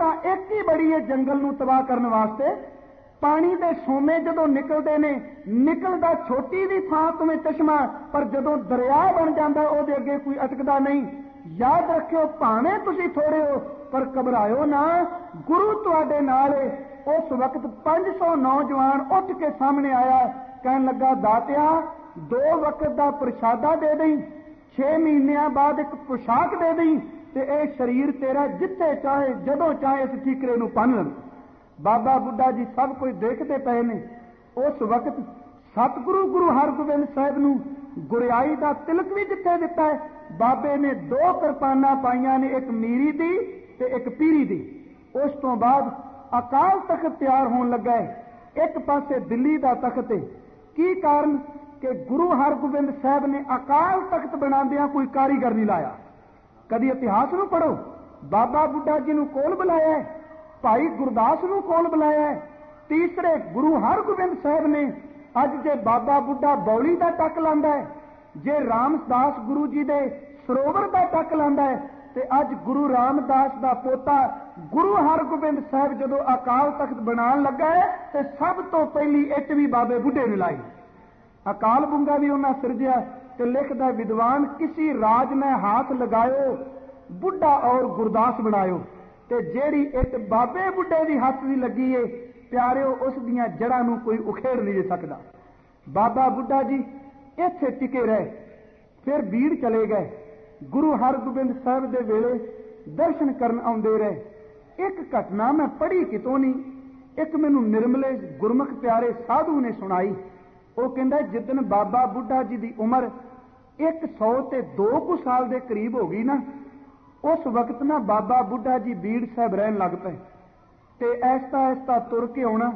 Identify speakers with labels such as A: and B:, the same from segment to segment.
A: तां एक ही बड़ी है जंगल नूं तबाह करने वास्ते। पानी दे सोमे जदों निकलते ने, निकलदा छोटी दी थां तो में चश्मा, पर जदों दरिया बन जाता उहदे अगे कोई अटकदा नहीं। याद रखियो, भावें तुसीं थोड़े हो पर घबराओ ना, गुरु तुहाडे नाल है। उस वक्त 500 नौजवान उठ के सामने आया, कहन लगा, दातिया 2 वक्त का प्रशादा दे दई, 6 महीनों बाद एक पोशाक दे दई, ते यह शरीर तेरा जिथे चाहे जदों चाहे इस ठीकरे नूं पन लवे। बाबा बुढ़ा जी सब कुछ देखते पे ने। उस वक्त सतगुरु गुरु हरगोबिंद साहब नूं गुरियाई का तिलक भी जिथे दिता है। बाबे ने 2 किरपाना पाइया ने, एक मीरी दी ते एक पीरी दी। उस तो बाद अकाल तख्त तैयार होने लगा है। एक पासे दिल्ली का तख्त है। की कारण कि गुरु हरगोबिंद साहब ने अकाल तख्त बनांदियां कोई कारीगर नहीं लाया। कदी इतिहास नूं पढ़ो, बाबा बुढ़ा जी नूं कोल बुलाया है, भाई गुरदास नूं कोल बुलाया है। तीसरे गुरु हरगोबिंद साहब ने अज जे बाबा बुढ़ा बौली का टक लांदा है, जे रामदास गुरु जी दे सरोवर का टक लांदा है, ते अज गुरु रामदास का पोता गुरु हरगोबिंद साहब जदों अकाल तख्त बनान लगा है, ते सब तो पहली इट भी बाबे बुढ़े ने लाई। अकाल बुंगा भी उन्हें सिरजिया ते लिखदा, विद्वान किसी राज में हाथ लगायो, बुढ़ा और गुरदास बनायो। ते जेड़ी इट बाबे बुढ़े की हथ की लगी है, प्यारिओ उस दियां जड़ां नूं कोई उखेड़ नहीं सकता। बाबा बुढ़ा जी इत्थे टिके रहे, फिर बीड़ चले गए। गुरु हरगोबिंद साहब दे वेले दर्शन करन आउंदे रहे। एक घटना मैं पढ़ी कितों नहीं, एक मैनू निर्मले गुरमुख प्यारे साधु ने सुनाई। वो कहंदा, जिदन बाबा बुढ़ा जी की उम्र 102 साल के करीब हो गई ना, उस वक्त ना बाबा बुढ़ा जी बीड़ साहब रहन लग पे, ते ऐसा ऐसा तुर के आना।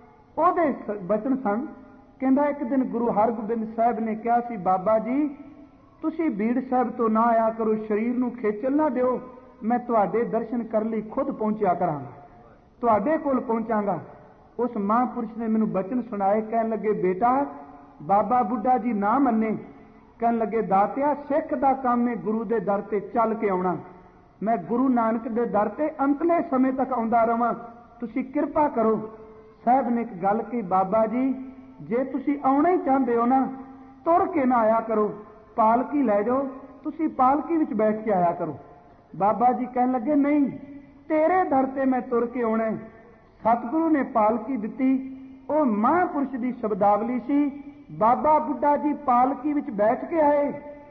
A: ओदे बचन सन, कहंदा एक दिन गुरु हरगोबिंद साहब ने कहा सी, बाबा जी तुसी बीड़ साहब तो ना आया करो, शरीर नूं खेचल ना दिओ, मैं तुहाडे दर्शन करने लई खुद पहुंचा करांगा, तुहाडे कोल पहुंचांगा। उस महापुरुष ने मैनू बचन सुनाए, कहन लगे, बेटा बाबा बुढ़ा जी ना मन्ने, कहन लगे, दातिया सिख दा काम है गुरु दे दर ते चल के आउणा, मैं गुरु नानक दे दर ते अंतले समय तक आउंदा रवां, तुसी किरपा करो। साहब ने एक गल कही, बाबा जी जे तुसी आउणा ही चाहते हो ना, तुर के ना आया करो, पालकी लै जाओ, तुसी पालकी विच बैठ के आया करो। बाबा जी कहन लगे, नहीं तेरे दर ते मैं तुर के आउणा है। सतगुरु ने पालकी दिती, वो महापुरुष की शब्दावली सी। बाबा बुढ़ा जी पालकी विच बैठ के आए,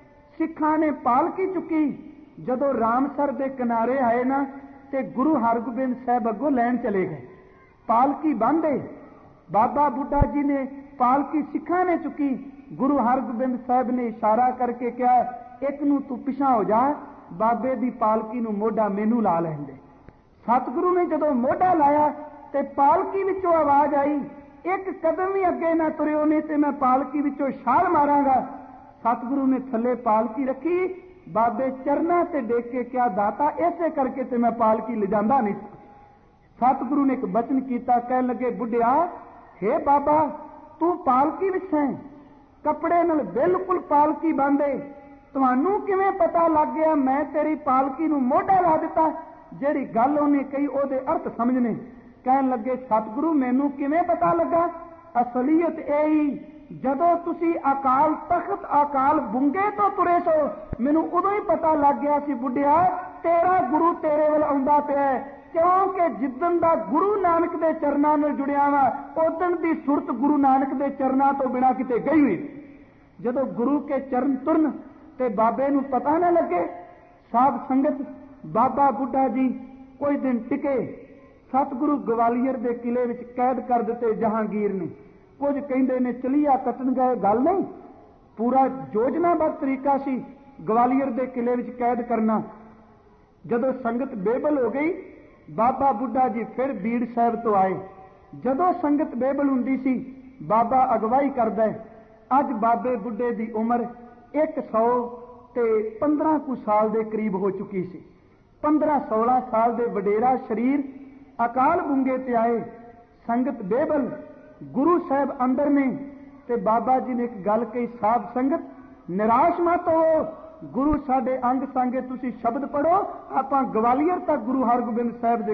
A: सिखां ने पालकी चुकी। जदों रामसर के किनारे आए ना, ते गुरु हरगोबिंद साहब अगों लैन चले गए, पालकी बांधे। बाबा बुढ़ा जी ने पालकी सिखां ने चुकी। गुरु हरगोबिंद साहब ने इशारा करके कहा, एक नूं तू पिछा हो जा, बाबे दी पालकी नूं मोढा मैनू ला लैण दे। सतगुरु ने जदों मोढा लाया ते पालकी विचों आवाज आई, एक कदम भी अगे ना तुरियो नहीं ते मैं पालकी विचों छाल मारांगा। सतगुरु ने थले पालकी रखी, बाबे चरना ते देख के क्या, दाता ऐसे करके ते मैं पालकी ले जांदा नहीं। सतगुरु ने एक बचन किया, कहन लगे, बुढ़िया हे बाबा तू पालकी विच है, कपड़े नाल बिल्कुल पालकी बांधे, तुहानू किवें पता लग गया मैं तेरी पालकी नूं मोढा ला दिता। जिहड़ी गल उहने कही ओहदे अर्थ समझने। कहन लगे, सतगुरु मैनू किवें पता लगा? असलीयत यही, जदों तुसी अकाल तख्त अकाल बुंगे तो तुरे सो, मैनू उदों ही पता लग गया सी बुढ़िया तेरा गुरु तेरे वल आउंदा पिया, क्योंकि जिदन दा गुरु नानक दे चरनां नाल जुड़िया वा, उदन दी सुरत गुरु नानक दे चरनां तो बिना किते गई हुई। जदों गुरु के चरण तुरन ते बाबे नू पता ना लगे। साध संगत बाबा बुढ़ा जी कोई दिन टिके, सतगुरु ग्वालियर के किले विच कैद कर दिते जहांगीर ने। कुछ कहंदे ने चलिया कटन गए, गल नहीं, पूरा योजनाबद्ध तरीका सी ग्वालियर के किले विच कैद करना। जदों संगत बेबल हो गई, बाबा बुढ़ा जी फिर बीड़ साहब तो आए। जदों संगत बेबल हुंदी सी, बाबा अगवाई करदा है। अज बाबे बुढ़े की उम्र 115 कुछ साल के करीब हो चुकी सी। 15-16 साल के वडेरा शरीर अकाल बुंगे ते आए। संगत बेबल, गुरु साहब अंदर ने, ते बाबा जी ने एक गल कही, साध संगत निराश मत हो, गुरु साडे अंग संगे तुसी शब्द पढ़ो, आपां ग्वालियर तक गुरु हरगोबिंद साहब दे